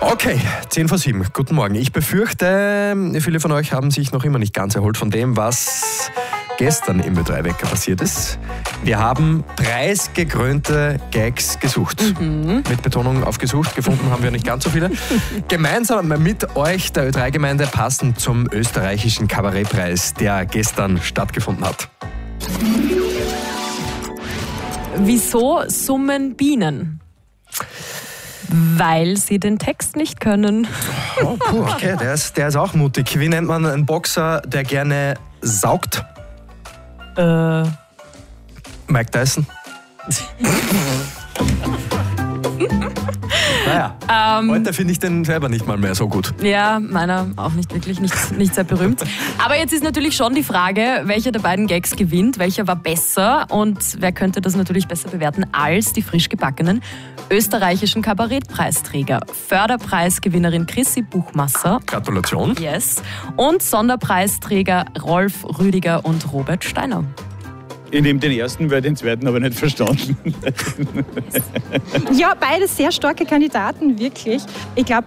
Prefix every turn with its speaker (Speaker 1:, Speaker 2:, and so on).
Speaker 1: Okay, 7:10. Guten Morgen. Ich befürchte, viele von euch haben sich noch immer nicht ganz erholt von dem, was gestern im Ö3-Wecker passiert ist. Wir haben preisgekrönte Gags gesucht. Mit Betonung auf gesucht. Gefunden haben wir nicht ganz so viele. Gemeinsam mit euch, der Ö3-Gemeinde, passend zum österreichischen Kabarettpreis, der gestern stattgefunden hat.
Speaker 2: Wieso summen Bienen? Weil sie den Text nicht können.
Speaker 1: Oh, puh, okay, der ist auch mutig. Wie nennt man einen Boxer, der gerne saugt? Mike Tyson. Naja, heute finde ich den selber nicht mal mehr so gut.
Speaker 2: Ja, meiner auch nicht wirklich, nicht sehr berühmt. Aber jetzt ist natürlich schon die Frage, welcher der beiden Gags gewinnt, welcher war besser und wer könnte das natürlich besser bewerten als die frisch gebackenen österreichischen Kabarettpreisträger. Förderpreisgewinnerin Chrissy Buchmasser.
Speaker 1: Gratulation.
Speaker 2: Yes. Und Sonderpreisträger Rolf Rüdiger und Robert Steiner.
Speaker 3: Ich nehme den ersten, weil den zweiten aber nicht verstanden.
Speaker 4: Ja, beide sehr starke Kandidaten, wirklich. Ich glaube,